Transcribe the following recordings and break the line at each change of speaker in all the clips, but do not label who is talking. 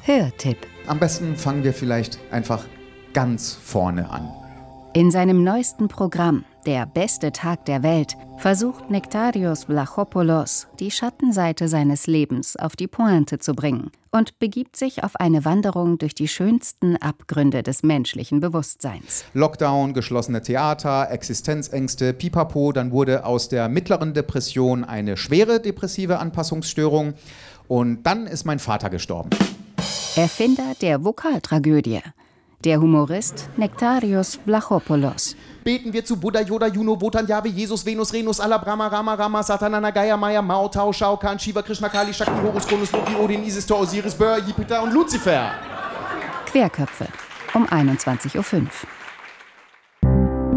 Hörtipp.
Am besten fangen wir vielleicht einfach ganz vorne an.
In seinem neuesten Programm »Der beste Tag der Welt« versucht Nektarios Vlachopoulos, die Schattenseite seines Lebens auf die Pointe zu bringen und begibt sich auf eine Wanderung durch die schönsten Abgründe des menschlichen Bewusstseins.
Lockdown, geschlossene Theater, Existenzängste, Pipapo, dann wurde aus der mittleren Depression eine schwere depressive Anpassungsstörung und dann ist mein Vater gestorben.
Erfinder der Vokaltragödie, der Humorist Nektarios Vlachopoulos.
Beten wir zu Buddha, Yoda, Juno, Wotan, Jahwe, Jesus, Venus, Renus, Allah, Brahma, Rama, Rama, Satana, Nagaya, Maya, Mao, Tao, Shao Kahn, Shiva, Krishna, Kali, Shakti, Horus, Kronus, Loki, Odin, Isis, Thor, Osiris, Bör, Jupiter und Luzifer.
Querköpfe um 21:05 Uhr.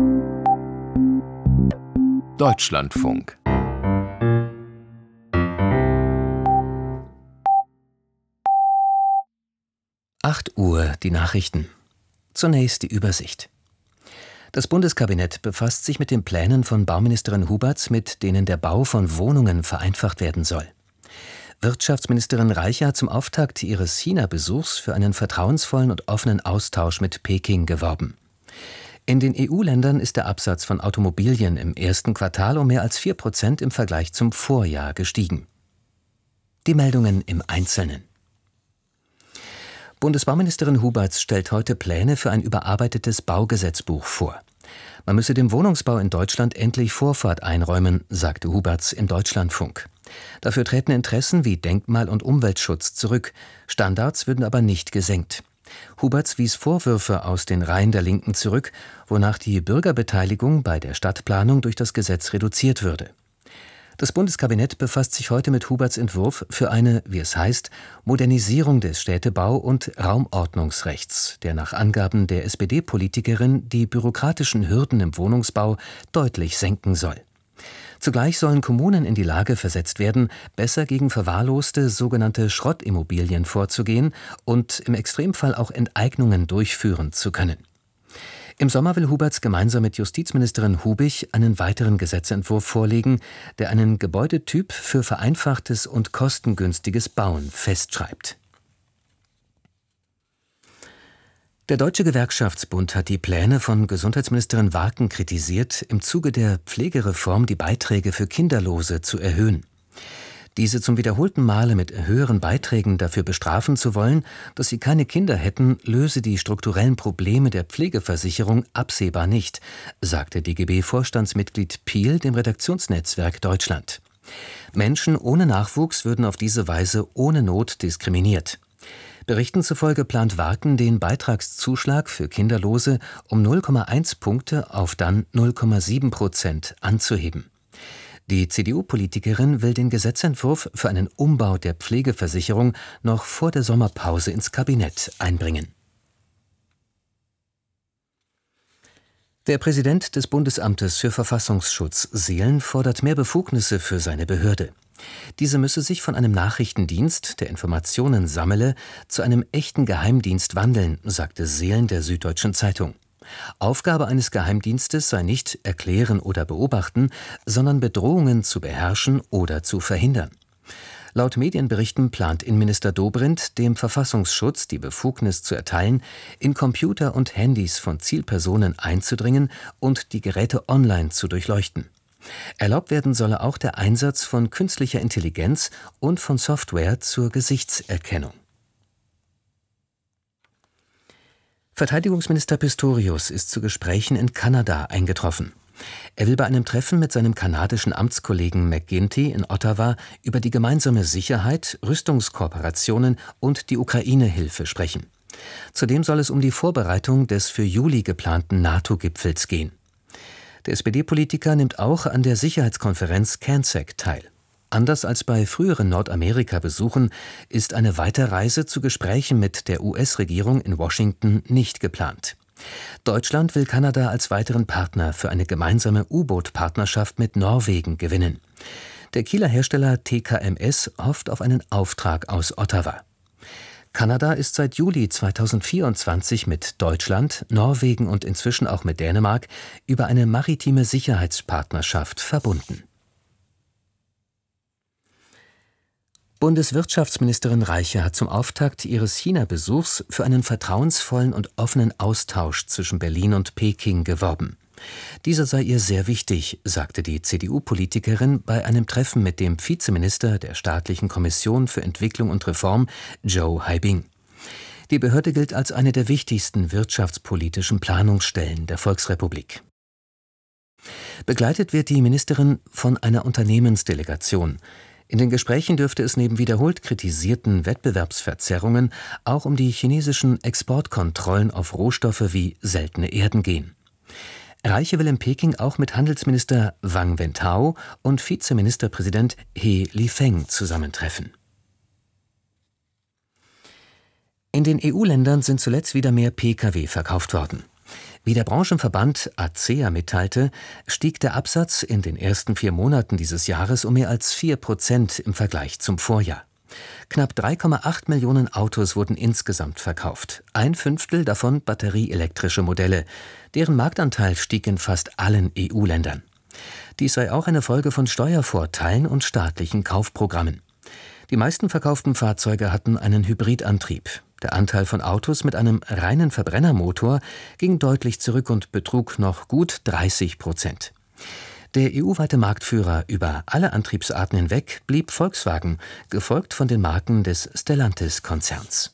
Deutschlandfunk. Uhr, die Nachrichten. Zunächst die Übersicht. Das Bundeskabinett befasst sich mit den Plänen von Bauministerin Huberts, mit denen der Bau von Wohnungen vereinfacht werden soll. Wirtschaftsministerin Reiche hat zum Auftakt ihres China-Besuchs für einen vertrauensvollen und offenen Austausch mit Peking geworben. In den EU-Ländern ist der Absatz von Automobilien im ersten Quartal um mehr als 4% im Vergleich zum Vorjahr gestiegen. Die Meldungen im Einzelnen. Bundesbauministerin Huberts stellt heute Pläne für ein überarbeitetes Baugesetzbuch vor. Man müsse dem Wohnungsbau in Deutschland endlich Vorfahrt einräumen, sagte Huberts im Deutschlandfunk. Dafür treten Interessen wie Denkmal- und Umweltschutz zurück. Standards würden aber nicht gesenkt. Huberts wies Vorwürfe aus den Reihen der Linken zurück, wonach die Bürgerbeteiligung bei der Stadtplanung durch das Gesetz reduziert würde. Das Bundeskabinett befasst sich heute mit Huberts Entwurf für eine, wie es heißt, Modernisierung des Städtebau- und Raumordnungsrechts, der nach Angaben der SPD-Politikerin die bürokratischen Hürden im Wohnungsbau deutlich senken soll. Zugleich sollen Kommunen in die Lage versetzt werden, besser gegen verwahrloste sogenannte Schrottimmobilien vorzugehen und im Extremfall auch Enteignungen durchführen zu können. Im Sommer will Huberts gemeinsam mit Justizministerin Hubig einen weiteren Gesetzentwurf vorlegen, der einen Gebäudetyp für vereinfachtes und kostengünstiges Bauen festschreibt. Der Deutsche Gewerkschaftsbund hat die Pläne von Gesundheitsministerin Warken kritisiert, im Zuge der Pflegereform die Beiträge für Kinderlose zu erhöhen. Diese zum wiederholten Male mit höheren Beiträgen dafür bestrafen zu wollen, dass sie keine Kinder hätten, löse die strukturellen Probleme der Pflegeversicherung absehbar nicht, sagte DGB-Vorstandsmitglied Piel dem Redaktionsnetzwerk Deutschland. Menschen ohne Nachwuchs würden auf diese Weise ohne Not diskriminiert. Berichten zufolge plant Warken den Beitragszuschlag für Kinderlose um 0,1 Punkte auf dann 0,7% anzuheben. Die CDU-Politikerin will den Gesetzentwurf für einen Umbau der Pflegeversicherung noch vor der Sommerpause ins Kabinett einbringen. Der Präsident des Bundesamtes für Verfassungsschutz, Seelen, fordert mehr Befugnisse für seine Behörde. Diese müsse sich von einem Nachrichtendienst, der Informationen sammele, zu einem echten Geheimdienst wandeln, sagte Seelen der Süddeutschen Zeitung. Aufgabe eines Geheimdienstes sei nicht erklären oder beobachten, sondern Bedrohungen zu beherrschen oder zu verhindern. Laut Medienberichten plant Innenminister Dobrindt, dem Verfassungsschutz die Befugnis zu erteilen, in Computer und Handys von Zielpersonen einzudringen und die Geräte online zu durchleuchten. Erlaubt werden solle auch der Einsatz von künstlicher Intelligenz und von Software zur Gesichtserkennung. Verteidigungsminister Pistorius ist zu Gesprächen in Kanada eingetroffen. Er will bei einem Treffen mit seinem kanadischen Amtskollegen McGuinty in Ottawa über die gemeinsame Sicherheit, Rüstungskooperationen und die Ukraine-Hilfe sprechen. Zudem soll es um die Vorbereitung des für Juli geplanten NATO-Gipfels gehen. Der SPD-Politiker nimmt auch an der Sicherheitskonferenz CANSEC teil. Anders als bei früheren Nordamerika-Besuchen ist eine Weiterreise zu Gesprächen mit der US-Regierung in Washington nicht geplant. Deutschland will Kanada als weiteren Partner für eine gemeinsame U-Boot-Partnerschaft mit Norwegen gewinnen. Der Kieler Hersteller TKMS hofft auf einen Auftrag aus Ottawa. Kanada ist seit Juli 2024 mit Deutschland, Norwegen und inzwischen auch mit Dänemark über eine maritime Sicherheitspartnerschaft verbunden. Bundeswirtschaftsministerin Reiche hat zum Auftakt ihres China-Besuchs für einen vertrauensvollen und offenen Austausch zwischen Berlin und Peking geworben. Dieser sei ihr sehr wichtig, sagte die CDU-Politikerin bei einem Treffen mit dem Vizeminister der Staatlichen Kommission für Entwicklung und Reform, Zhou Haibing. Die Behörde gilt als eine der wichtigsten wirtschaftspolitischen Planungsstellen der Volksrepublik. Begleitet wird die Ministerin von einer Unternehmensdelegation. In den Gesprächen dürfte es neben wiederholt kritisierten Wettbewerbsverzerrungen auch um die chinesischen Exportkontrollen auf Rohstoffe wie seltene Erden gehen. Reiche will in Peking auch mit Handelsminister Wang Wentao und Vizeministerpräsident He Lifeng zusammentreffen. In den EU-Ländern sind zuletzt wieder mehr Pkw verkauft worden. Wie der Branchenverband ACEA mitteilte, stieg der Absatz in den ersten 4 Monaten dieses Jahres um mehr als 4% im Vergleich zum Vorjahr. Knapp 3,8 Millionen Autos wurden insgesamt verkauft, 1/5 davon batterieelektrische Modelle. Deren Marktanteil stieg in fast allen EU-Ländern. Dies sei auch eine Folge von Steuervorteilen und staatlichen Kaufprogrammen. Die meisten verkauften Fahrzeuge hatten einen Hybridantrieb. Der Anteil von Autos mit einem reinen Verbrennermotor ging deutlich zurück und betrug noch gut 30%. Der EU-weite Marktführer über alle Antriebsarten hinweg blieb Volkswagen, gefolgt von den Marken des Stellantis-Konzerns.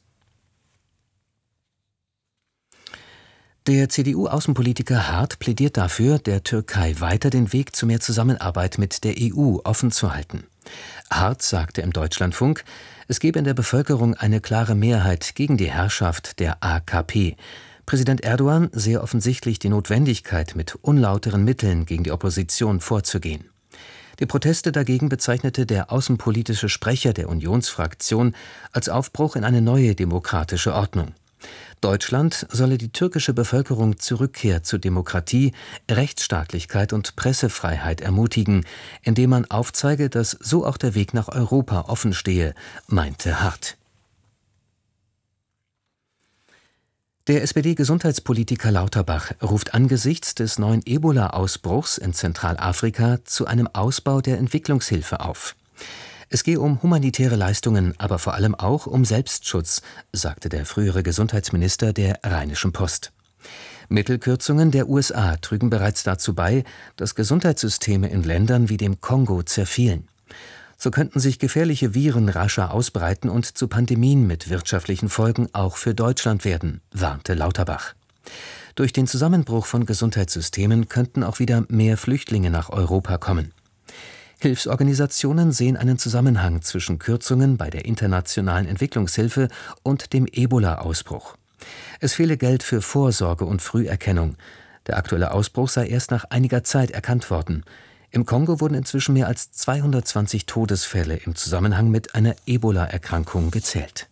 Der CDU-Außenpolitiker Hart plädiert dafür, der Türkei weiter den Weg zu mehr Zusammenarbeit mit der EU offen zu halten. Hart sagte im Deutschlandfunk, es gebe in der Bevölkerung eine klare Mehrheit gegen die Herrschaft der AKP. Präsident Erdogan sehe offensichtlich die Notwendigkeit, mit unlauteren Mitteln gegen die Opposition vorzugehen. Die Proteste dagegen bezeichnete der außenpolitische Sprecher der Unionsfraktion als Aufbruch in eine neue demokratische Ordnung. Deutschland solle die türkische Bevölkerung zur Rückkehr zu Demokratie, Rechtsstaatlichkeit und Pressefreiheit ermutigen, indem man aufzeige, dass so auch der Weg nach Europa offen stehe, meinte Hart. Der SPD-Gesundheitspolitiker Lauterbach ruft angesichts des neuen Ebola-Ausbruchs in Zentralafrika zu einem Ausbau der Entwicklungshilfe auf. Es gehe um humanitäre Leistungen, aber vor allem auch um Selbstschutz, sagte der frühere Gesundheitsminister der Rheinischen Post. Mittelkürzungen der USA trügen bereits dazu bei, dass Gesundheitssysteme in Ländern wie dem Kongo zerfielen. So könnten sich gefährliche Viren rascher ausbreiten und zu Pandemien mit wirtschaftlichen Folgen auch für Deutschland werden, warnte Lauterbach. Durch den Zusammenbruch von Gesundheitssystemen könnten auch wieder mehr Flüchtlinge nach Europa kommen. Hilfsorganisationen sehen einen Zusammenhang zwischen Kürzungen bei der internationalen Entwicklungshilfe und dem Ebola-Ausbruch. Es fehle Geld für Vorsorge und Früherkennung. Der aktuelle Ausbruch sei erst nach einiger Zeit erkannt worden. Im Kongo wurden inzwischen mehr als 220 Todesfälle im Zusammenhang mit einer Ebola-Erkrankung gezählt.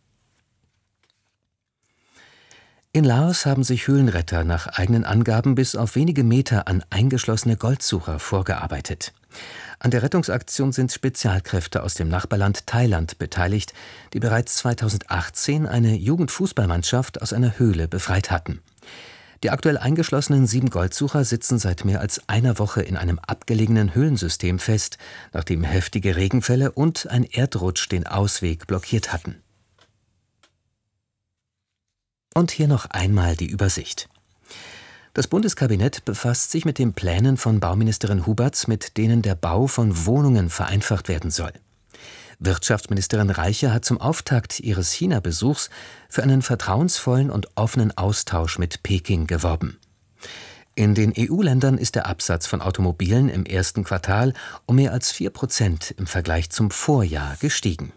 In Laos haben sich Höhlenretter nach eigenen Angaben bis auf wenige Meter an eingeschlossene Goldsucher vorgearbeitet. An der Rettungsaktion sind Spezialkräfte aus dem Nachbarland Thailand beteiligt, die bereits 2018 eine Jugendfußballmannschaft aus einer Höhle befreit hatten. Die aktuell eingeschlossenen 7 Goldsucher sitzen seit mehr als einer Woche in einem abgelegenen Höhlensystem fest, nachdem heftige Regenfälle und ein Erdrutsch den Ausweg blockiert hatten. Und hier noch einmal die Übersicht. Das Bundeskabinett befasst sich mit den Plänen von Bauministerin Huberts, mit denen der Bau von Wohnungen vereinfacht werden soll. Wirtschaftsministerin Reiche hat zum Auftakt ihres China-Besuchs für einen vertrauensvollen und offenen Austausch mit Peking geworben. In den EU-Ländern ist der Absatz von Automobilen im ersten Quartal um mehr als 4% im Vergleich zum Vorjahr gestiegen.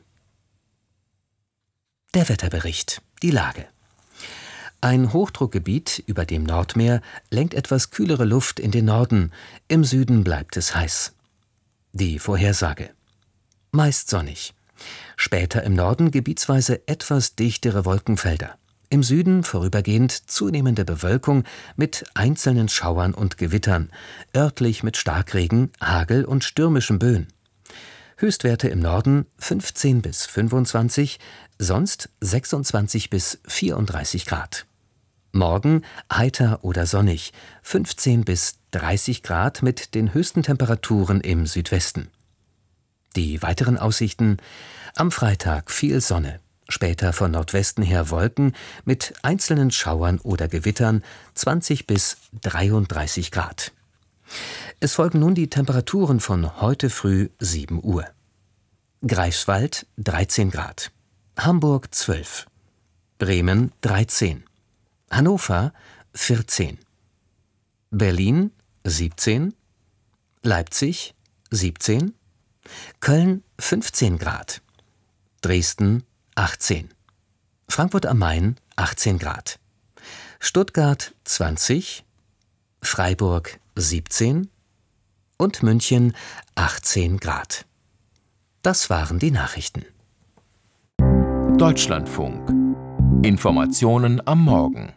Der Wetterbericht, die Lage. Ein Hochdruckgebiet über dem Nordmeer lenkt etwas kühlere Luft in den Norden, im Süden bleibt es heiß. Die Vorhersage. Meist sonnig. Später im Norden gebietsweise etwas dichtere Wolkenfelder. Im Süden vorübergehend zunehmende Bewölkung mit einzelnen Schauern und Gewittern, örtlich mit Starkregen, Hagel und stürmischen Böen. Höchstwerte im Norden 15 bis 25, sonst 26 bis 34 Grad. Morgen heiter oder sonnig, 15 bis 30 Grad mit den höchsten Temperaturen im Südwesten. Die weiteren Aussichten: Am Freitag viel Sonne. Später von Nordwesten her Wolken mit einzelnen Schauern oder Gewittern, 20 bis 33 Grad. Es folgen nun die Temperaturen von heute früh 7 Uhr. Greifswald 13 Grad, Hamburg 12, Bremen 13, Hannover 14, Berlin 17, Leipzig 17, Köln 15 Grad, Dresden 18, Frankfurt am Main 18 Grad, Stuttgart 20, Freiburg 17 und München 18 Grad. Das waren die Nachrichten.
Deutschlandfunk. Informationen am Morgen.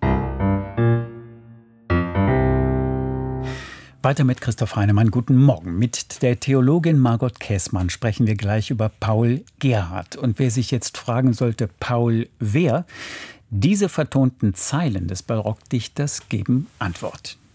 Weiter mit Christoph Heinemann. Guten Morgen. Mit der Theologin Margot Käßmann sprechen wir gleich über Paul Gerhardt. Und wer sich jetzt fragen sollte, Paul wer? Diese vertonten Zeilen des Barockdichters geben Antwort.